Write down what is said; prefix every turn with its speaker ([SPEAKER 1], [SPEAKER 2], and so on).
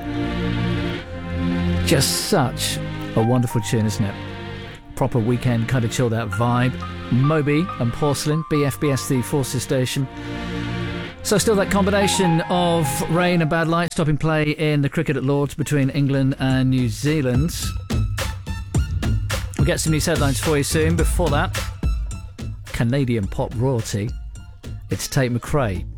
[SPEAKER 1] Just such a wonderful tune, isn't it? Proper weekend kind of chilled out vibe. Moby and Porcelain, BFBS the Forces Station. So still that combination of rain and bad light stopping play in the cricket at Lords between England and New Zealand. We'll get some news headlines for you soon. Before that, Canadian pop royalty. It's Tate McRae.